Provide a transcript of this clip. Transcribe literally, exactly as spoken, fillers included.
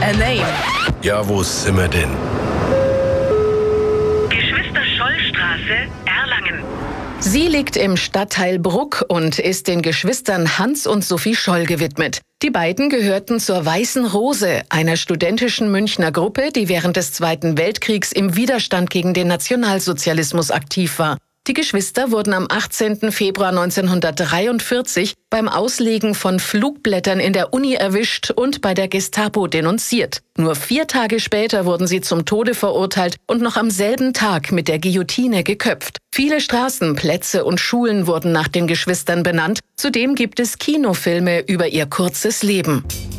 a name. Ja, wo sind wir denn? Geschwister-Scholl-Straße, Erlangen. Sie liegt im Stadtteil Bruck und ist den Geschwistern Hans und Sophie Scholl gewidmet. Die beiden gehörten zur Weißen Rose, einer studentischen Münchner Gruppe, die während des Zweiten Weltkriegs im Widerstand gegen den Nationalsozialismus aktiv war. Die Geschwister wurden am achtzehnten Februar neunzehnhundertdreiundvierzig beim Auslegen von Flugblättern in der Uni erwischt und bei der Gestapo denunziert. Nur vier Tage später wurden sie zum Tode verurteilt und noch am selben Tag mit der Guillotine geköpft. Viele Straßen, Plätze und Schulen wurden nach den Geschwistern benannt. Zudem gibt es Kinofilme über ihr kurzes Leben.